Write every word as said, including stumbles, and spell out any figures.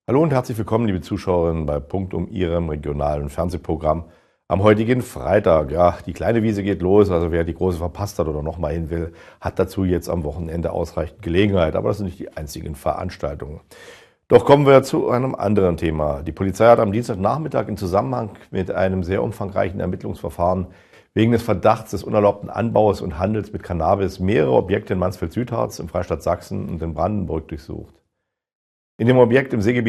Hallo und herzlich willkommen, liebe Zuschauerinnen, bei Punkt um Ihrem regionalen Fernsehprogramm am heutigen Freitag. Ja, die kleine Wiese geht los, also wer die große verpasst hat oder noch mal hin will, hat dazu jetzt am Wochenende ausreichend Gelegenheit. Aber das sind nicht die einzigen Veranstaltungen. Doch kommen wir zu einem anderen Thema. Die Polizei hat am Dienstagnachmittag in Zusammenhang mit einem sehr umfangreichen Ermittlungsverfahren wegen des Verdachts des unerlaubten Anbaus und Handels mit Cannabis mehrere Objekte in Mansfeld-Südharz, im Freistaat Sachsen und in Brandenburg durchsucht. In dem Objekt im Seegebiet